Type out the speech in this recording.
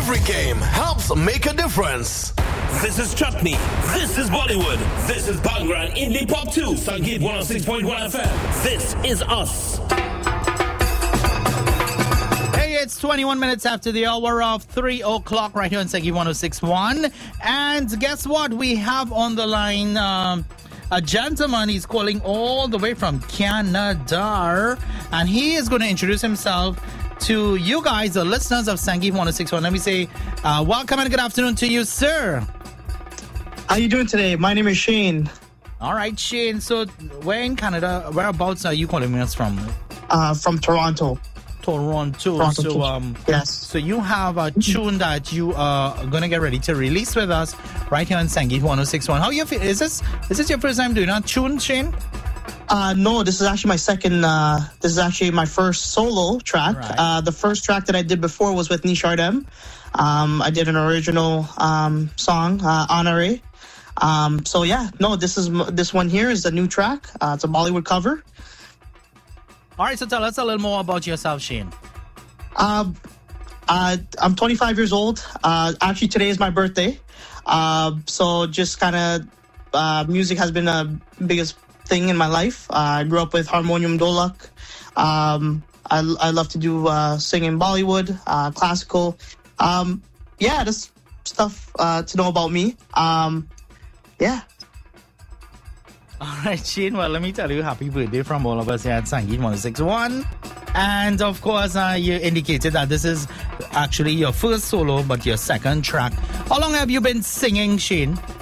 Every game helps make a difference. This is Chutney. This is Bollywood. This is Bhangra Indie Pop 2. Sangeet 106.1 FM. This is us. Hey, it's 21 minutes after the hour of 3 o'clock right here on Sangeet 106.1. And guess what? We have on the line a gentleman. He's calling all the way from Canada. And he is going to introduce himself to you guys, the listeners of Sangeet 106.1. Let me say welcome and good afternoon to you, sir. How you doing today? My name is Shane. All right, Shane. So where in Canada, whereabouts are you calling us from? From Toronto. Toronto. So yes. So you have a tune that you are gonna get ready to release with us right here on Sangeet 106.1. How you feel? Is this your first time doing a tune, Shane? No, this is actually my second. This is actually my first solo track. Right. The first track that I did before was with Nishardem. I did an original song, Honoré. So yeah, no, this one here is a new track. It's a Bollywood cover. All right, so tell us a little more about yourself, Shane. I'm 25 years old. Actually, today is my birthday. So just kind of music has been the biggest thing in my life. I grew up with harmonium dolak. I love to do singing Bollywood, classical. Yeah, that's stuff to know about me. Yeah. All right, Shane. Well, let me tell you, happy birthday from all of us here at Sangeet 106.1. And of course, you indicated that this is actually your first solo, but your second track. How long have you been singing, Shane?